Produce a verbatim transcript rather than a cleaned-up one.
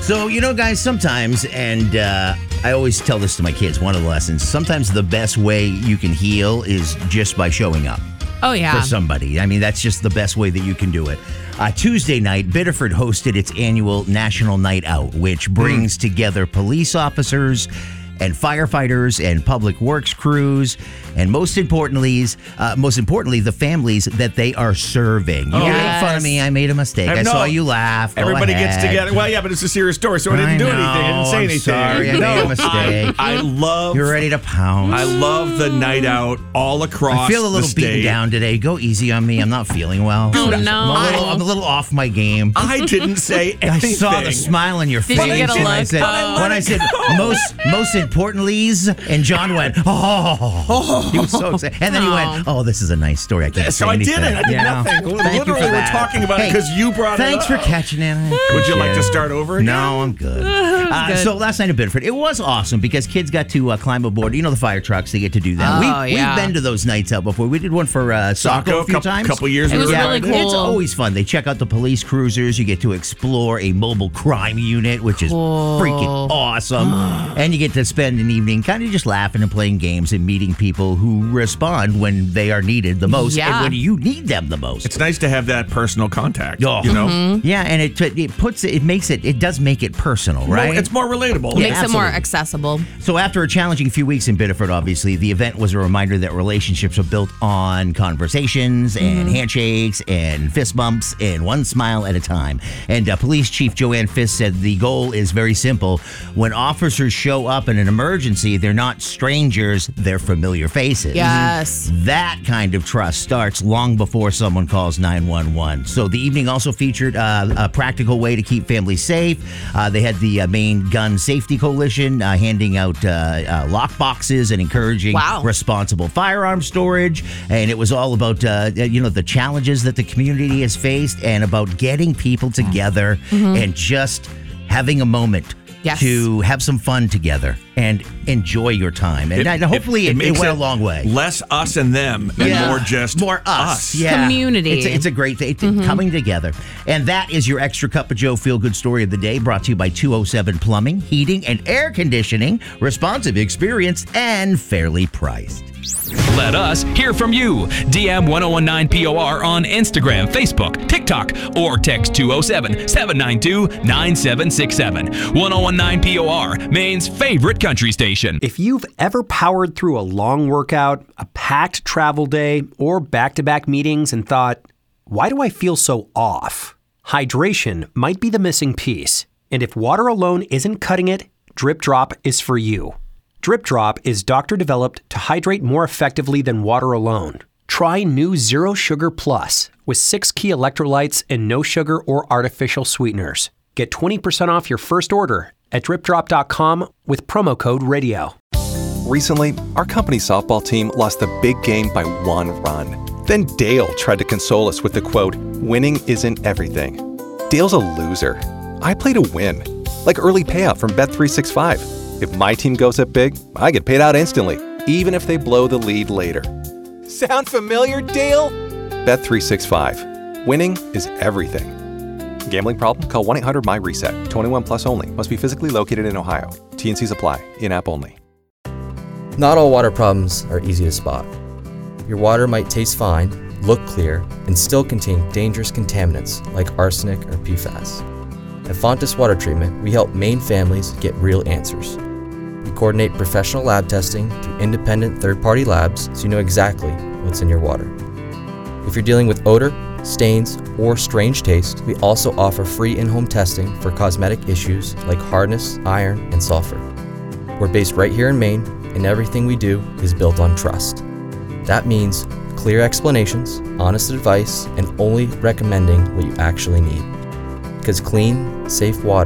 So, you know, guys, sometimes, and uh, I always tell this to my kids, one of the lessons, sometimes the best way you can heal is just by showing up. Oh, yeah. For somebody. I mean, that's just the best way that you can do it. Uh, Tuesday night, Biddeford hosted its annual National Night Out, which brings mm. together police officers and firefighters and public works crews, and most importantly, uh, most importantly, the families that they are serving. You oh, made yes. fun of me. I made a mistake. I, I no, saw you laugh. Go everybody ahead. gets together. Well, yeah, but it's a serious story, so I didn't I do know, anything. I didn't say I'm anything. Sorry, I no, made a mistake. I, I love. You're ready to pounce. I love the night out all across. I feel a little the beaten state. down today. Go easy on me. I'm not feeling well. Oh, no. I'm a little, I'm a little off my game. I didn't say anything. I saw the smile on your Did face you get a when I look? said, Oh. when I said most most importantly's, and John went, oh, he was so excited, and then he went, oh, this is a nice story. I can't So say I anything. didn't. I did Yeah. nothing. Thank you Literally, for we're that. talking about Hey, it because you brought Thanks it up. for catching it. I Would you like to appreciate it. start over again? No, I'm good. Uh, good. so last night at Biddeford, it was awesome because kids got to uh, climb aboard. You know the fire trucks; they get to do that. Oh, we, yeah. We've been to those nights out before. We did one for uh, Saco a few couple, times. couple years It ago. was Yeah, really cool. It's always fun. They check out the police cruisers. You get to explore a mobile crime unit, which is Cool. freaking awesome. And you get to spend an evening kind of just laughing and playing games and meeting people who respond when they are needed the most Yeah. and when you need them the most. It's nice to have that personal contact. Oh. You know, Mm-hmm. Yeah, and it it puts it, it makes it it does make it personal, right? Well, it's more relatable. It makes it more absolutely. accessible. So after a challenging few weeks in Biddeford, obviously, the event was a reminder that relationships are built on conversations and handshakes and fist bumps and one smile at a time. And uh, Police Chief Joanne Fisk said the goal is very simple. When officers show up in an emergency, they're not strangers, they're familiar faces. Yes. That kind of trust starts long before someone calls nine one one. So the evening also featured uh, a practical way to keep families safe. Uh, they had the uh, Maine Gun Safety Coalition uh, handing out uh, uh, lock boxes and encouraging Wow. responsible firearm storage. And it was all about, uh, you know, the challenges that the community has faced and about getting people together and just having a moment. Yes. To have some fun together and enjoy your time. And It- uh, hopefully it, it, makes went a long way. Less us and them, and Yeah. more just more us. Yeah. Community. It's, it's a great thing. It's coming together. And that is your Extra Cup of Joe Feel Good Story of the Day, brought to you by two oh seven Plumbing, Heating, and Air Conditioning. Responsive, experienced, and fairly priced. Let us hear from you. D M ten nineteen P O R on Instagram, Facebook, TikTok, or text two oh seven, seven nine two, nine seven six seven. ten nineteen P O R, Maine's favorite country station. If you've ever powered through a long workout, a packed travel day, or back-to-back meetings and thought, why do I feel so off? Hydration might be the missing piece. And if water alone isn't cutting it, Drip Drop is for you. Drip Drop is doctor-developed to hydrate more effectively than water alone. Try new Zero Sugar Plus with six key electrolytes and no sugar or artificial sweeteners. Get twenty percent off your first order at drip drop dot com with promo code radio. Recently, our company softball team lost the big game by one run. Then Dale tried to console us with the quote, "Winning isn't everything." Dale's a loser. I play to win, like early payout from Bet three sixty-five. If my team goes up big, I get paid out instantly, even if they blow the lead later. Sound familiar, Dale? Bet three sixty-five. Winning is everything. Gambling problem? Call one eight hundred M Y reset. twenty-one plus only. Must be physically located in Ohio. T and Cs apply. In-app only. Not all water problems are easy to spot. Your water might taste fine, look clear, and still contain dangerous contaminants like arsenic or P FAS. At Fontes Water Treatment, we help Maine families get real answers. We coordinate professional lab testing through independent third-party labs so you know exactly what's in your water. If you're dealing with odor, stains, or strange taste, we also offer free in-home testing for cosmetic issues like hardness, iron, and sulfur. We're based right here in Maine, and everything we do is built on trust. That means clear explanations, honest advice, and only recommending what you actually need. Because clean, safe water